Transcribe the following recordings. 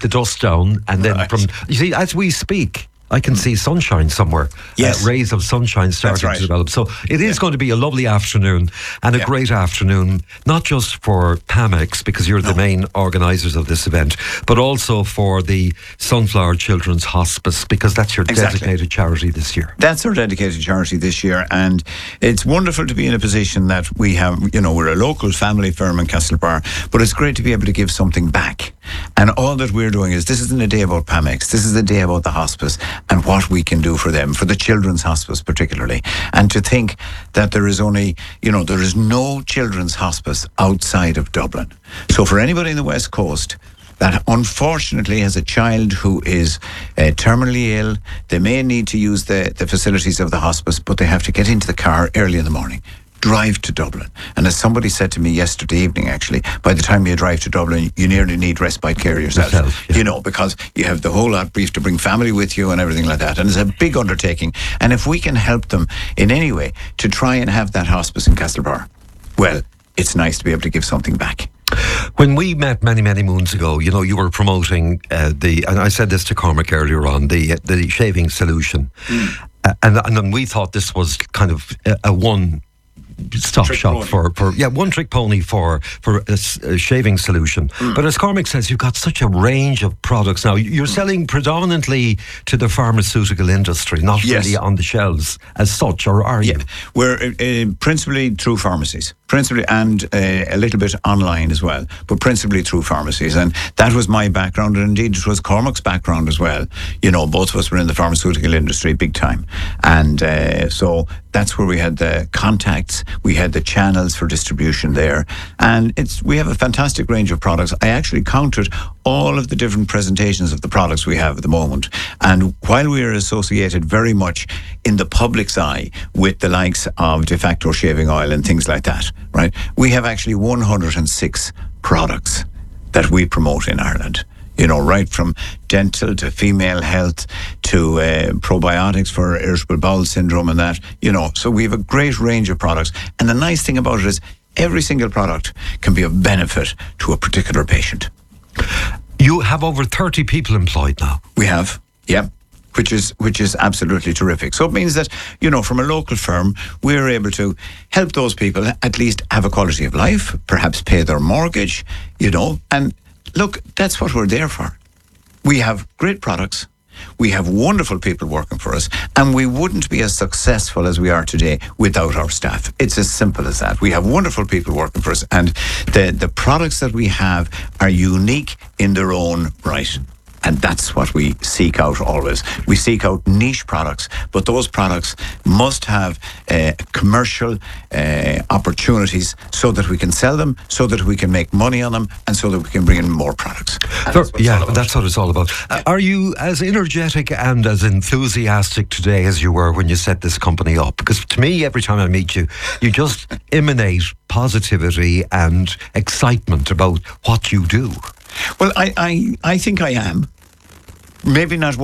the dust down, and then you see, as we speak, I can see sunshine somewhere. Yes. Rays of sunshine starting to develop. So it is going to be a lovely afternoon and a great afternoon, not just for PAMEX, because you're the main organisers of this event, but also for the Sunflower Children's Hospice, because that's your dedicated charity this year. That's our dedicated charity this year, and it's wonderful to be in a position that we have, we're a local family firm in Castlebar, but it's great to be able to give something back. And all that we're doing is, this isn't a day about PAMEX, this is a day about the hospice and what we can do for them, for the Children's Hospice particularly. And to think that there is only, there is no Children's Hospice outside of Dublin. So for anybody in the West Coast that unfortunately has a child who is terminally ill, they may need to use the facilities of the hospice, but they have to get into the car early in the morning, drive to Dublin. And as somebody said to me yesterday evening, actually, by the time you drive to Dublin, you nearly need respite care yourself. Because you have the whole lot, you have to bring family with you and everything like that. And it's a big undertaking. And if we can help them in any way to try and have that hospice in Castlebar, well, it's nice to be able to give something back. When we met many, many moons ago, you were promoting and I said this to Cormac earlier on, the shaving solution. And we thought this was kind of a one-stop shop for one-trick pony for a shaving solution. But as Cormac says, you've got such a range of products now. You're selling predominantly to the pharmaceutical industry, not really on the shelves as such, or are you? We're principally through pharmacies. Principally, and a little bit online as well, but principally through pharmacies. And that was my background, and indeed it was Cormac's background as well. Both of us were in the pharmaceutical industry big time. And so that's where we had the contacts, we had the channels for distribution there. And we have a fantastic range of products. I actually counted all of the different presentations of the products we have at the moment. And while we are associated very much in the public's eye with the likes of De Facto shaving oil and things like that, right? We have actually 106 products that we promote in Ireland. Right from dental to female health to probiotics for irritable bowel syndrome and that, So we have a great range of products. And the nice thing about it is every single product can be of benefit to a particular patient. You have over 30 people employed now. We have, which is absolutely terrific. So it means that, from a local firm, we're able to help those people at least have a quality of life, perhaps pay their mortgage, and look, that's what we're there for. We have great products. We have wonderful people working for us, and we wouldn't be as successful as we are today without our staff. It's as simple as that. We have wonderful people working for us, and the products that we have are unique in their own right. And that's what we seek out always. We seek out niche products, but those products must have commercial opportunities so that we can sell them, so that we can make money on them, and so that we can bring in more products. That's what it's all about. Are you as energetic and as enthusiastic today as you were when you set this company up? Because to me, every time I meet you, you just emanate positivity and excitement about what you do. Well, I think I am. Maybe not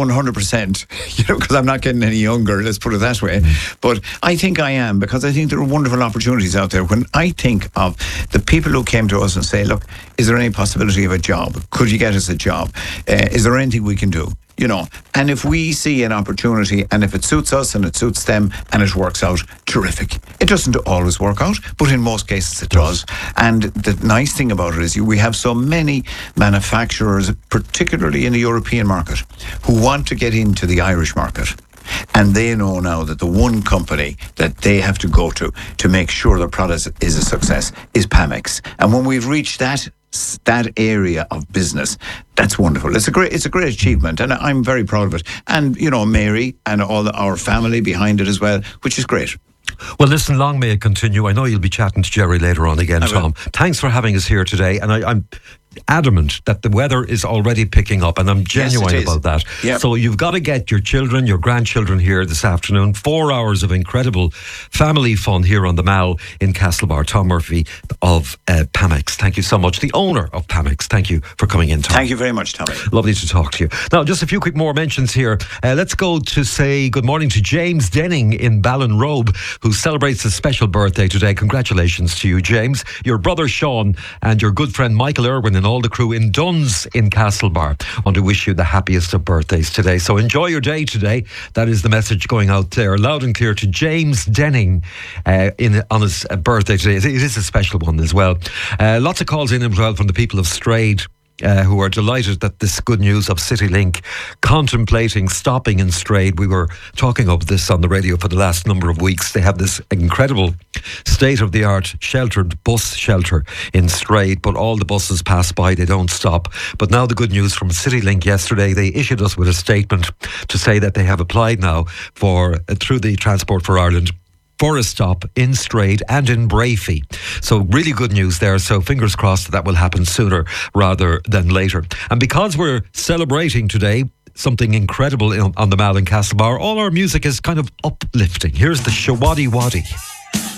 100%, because I'm not getting any younger, let's put it that way. But I think I am, because I think there are wonderful opportunities out there. When I think of the people who came to us and say, look, is there any possibility of a job? Could you get us a job? Is there anything we can do? And if we see an opportunity, and if it suits us and it suits them and it works out, terrific. It doesn't always work out, but in most cases it does. And the nice thing about it is we have so many manufacturers, particularly in the European market, who want to get into the Irish market. And they know now that the one company that they have to go to make sure their product is a success is PAMEX. And when we've reached that area of business, that's wonderful. It's a great achievement, and I'm very proud of it. And Mary and all our family behind it as well, which is great. Well, listen, long may it continue. I know you'll be chatting to Jerry later on again, Tom. Thanks for having us here today, and I'm adamant that the weather is already picking up, and I'm genuine about that. Yep. So you've got to get your children, your grandchildren here this afternoon. 4 hours of incredible family fun here on the Mall in Castlebar. Tom Murphy of PAMEX. Thank you so much. The owner of PAMEX. Thank you for coming in, Tom. Thank you very much, Tommy. Lovely to talk to you. Now, just a few quick more mentions here. Let's go to say good morning to James Denning in Ballinrobe, who celebrates a special birthday today. Congratulations to you, James. Your brother Sean and your good friend Michael Irwin in all the crew in Duns in Castlebar want to wish you the happiest of birthdays today. So enjoy your day today. That is the message going out there loud and clear to James Denning on his birthday today. It is a special one as well. Lots of calls in as well from the people of Strayed, who are delighted that this good news of CityLink contemplating stopping in Strayed. We were talking of this on the radio for the last number of weeks. They have this incredible state-of-the-art sheltered bus shelter in Strayed, but all the buses pass by, they don't stop. But now the good news from CityLink yesterday, they issued us with a statement to say that they have applied now for through the Transport for Ireland for a stop in Strayed and in Brafey. So really good news there. So fingers crossed that will happen sooner rather than later. And because we're celebrating today something incredible on the Mall in Castlebar, all our music is kind of uplifting. Here's the Shawaddy Waddy.